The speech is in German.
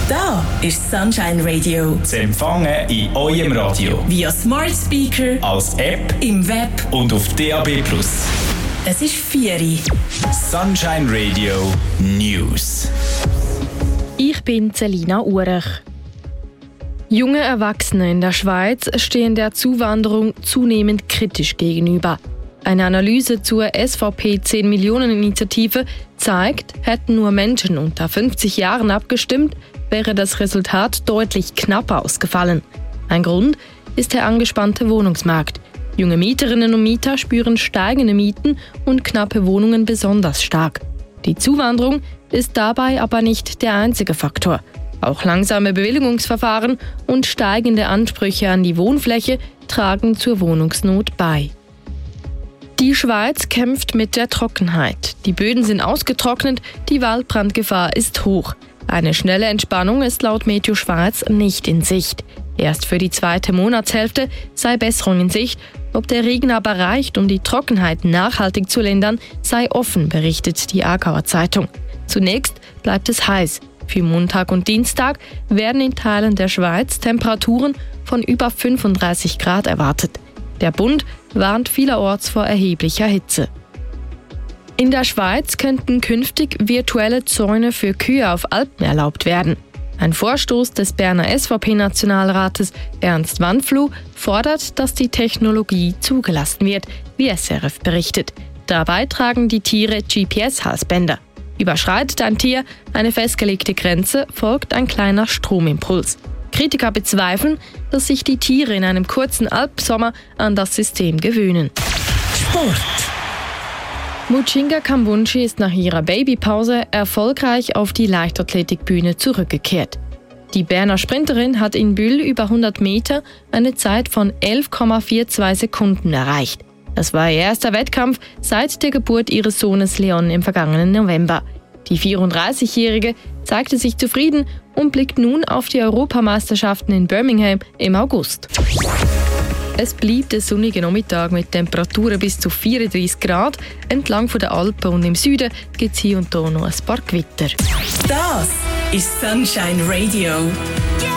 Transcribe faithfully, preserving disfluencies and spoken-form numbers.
Da ist Sunshine Radio. Zu empfangen in eurem Radio. Via Smart Speaker, als App im Web und auf D A B plus. Es ist vier Uhr. Sunshine Radio News. Ich bin Selina Urech. Junge Erwachsene in der Schweiz stehen der Zuwanderung zunehmend kritisch gegenüber. Eine Analyse zur S V P zehn Millionen Initiative zeigt, hätten nur Menschen unter fünfzig Jahren abgestimmt, wäre das Resultat deutlich knapper ausgefallen. Ein Grund ist der angespannte Wohnungsmarkt. Junge Mieterinnen und Mieter spüren steigende Mieten und knappe Wohnungen besonders stark. Die Zuwanderung ist dabei aber nicht der einzige Faktor. Auch langsame Bewilligungsverfahren und steigende Ansprüche an die Wohnfläche tragen zur Wohnungsnot bei. Die Schweiz kämpft mit der Trockenheit. Die Böden sind ausgetrocknet, die Waldbrandgefahr ist hoch. Eine schnelle Entspannung ist laut Meteo Schweiz nicht in Sicht. Erst für die zweite Monatshälfte sei Besserung in Sicht. Ob der Regen aber reicht, um die Trockenheit nachhaltig zu lindern, sei offen, berichtet die Aargauer Zeitung. Zunächst bleibt es heiß. Für Montag und Dienstag werden in Teilen der Schweiz Temperaturen von über fünfunddreißig Grad erwartet. Der Bund warnt vielerorts vor erheblicher Hitze. In der Schweiz könnten künftig virtuelle Zäune für Kühe auf Alpen erlaubt werden. Ein Vorstoß des Berner S V P-Nationalrates Ernst Wandfluh fordert, dass die Technologie zugelassen wird, wie S R F berichtet. Dabei tragen die Tiere G P S-Halsbänder. Überschreitet ein Tier eine festgelegte Grenze, folgt ein kleiner Stromimpuls. Kritiker bezweifeln, dass sich die Tiere in einem kurzen Alpsommer an das System gewöhnen. Sport. Muchinga Kambunji ist nach ihrer Babypause erfolgreich auf die Leichtathletikbühne zurückgekehrt. Die Berner Sprinterin hat in Bühl über hundert Meter eine Zeit von elf Komma zweiundvierzig Sekunden erreicht. Das war ihr erster Wettkampf seit der Geburt ihres Sohnes Leon im vergangenen November. Die vierunddreißigjährige zeigte sich zufrieden und blickt nun auf die Europameisterschaften in Birmingham im August. Es bleibt ein sonniger Nachmittag mit Temperaturen bis zu vierunddreißig Grad. Entlang der Alpen und im Süden gibt es hier und da noch ein paar Gewitter. Das ist Sunshine Radio.